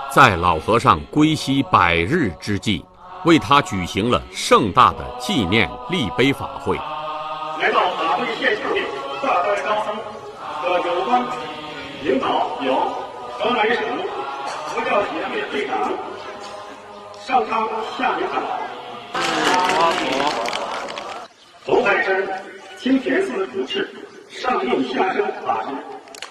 在老和尚归西100日之际，为他举行了盛大的纪念立碑法会。 来到法会现场的大代高僧和有关领导有河南省佛教协会会长上苍下明长老，红海山清田寺主持上应下生法师，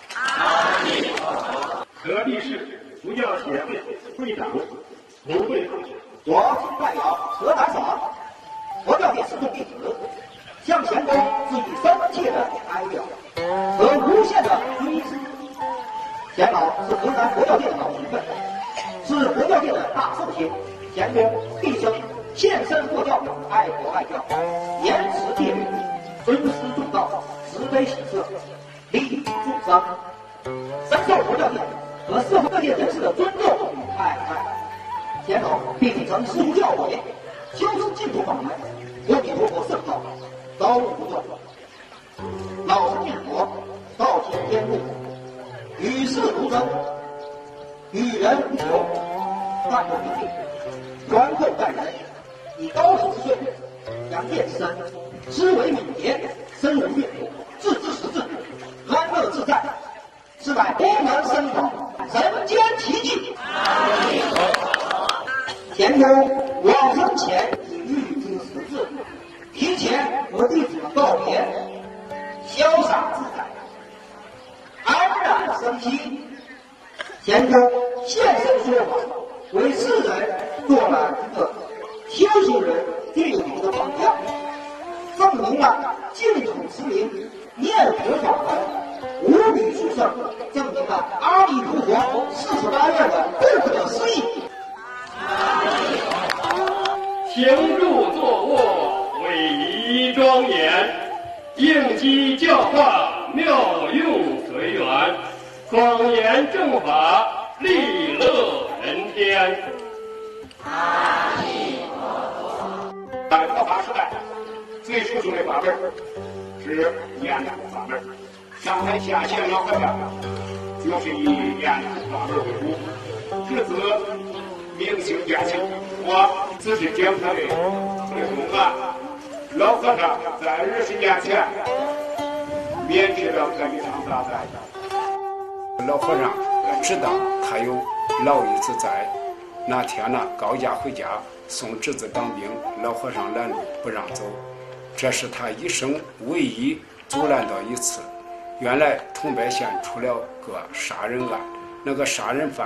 河北市佛教协会会长吴慧同学， 我代表河南省佛教界始终弟子，向前公致以深切的哀悼和无限的追思。钱老是河南佛教界的老前辈，是佛教界的大寿星。钱公毕生献身佛教，爱国爱教，严持戒律，尊师重道，慈悲喜舍，利益众生，深受佛教界和社会各界人士的尊重与爱戴。钱老并曾师出教诲，修持净土法门，阿弥陀佛圣道，遭遇不断。老实念佛，道体天路，与世如争，与人无求，淡泊名利，宽厚待人，以高手之岁，扬剑之身，思维敏捷，深入阅读，置之识字，安乐自在，是乃功能深广，人间奇迹。田公往生前已预知时至，提前和弟子们告别，潇洒自在，安然生息。田公现身说法，为世人做了一个修行人定力的榜样，证明了净土之名，念佛法门无比殊胜，证明了阿弥陀佛48愿的不可思议。 行住坐卧，威仪庄严，应机教化，妙用随缘，广言正法，利乐人天。阿弥陀佛。在佛法时代，最初中的法门是念佛法门。上台下线老和尚就是以念佛法门为主，至此明星变形。我只是讲他的内容啊。老和尚在20年前免去了这一场大灾。 老和尚知道他有老一子在，那天呢，高家回家送侄子当兵，老和尚拦路不让走，这是他一生唯一阻拦的一次。原来桐柏县出了个杀人案，那个杀人犯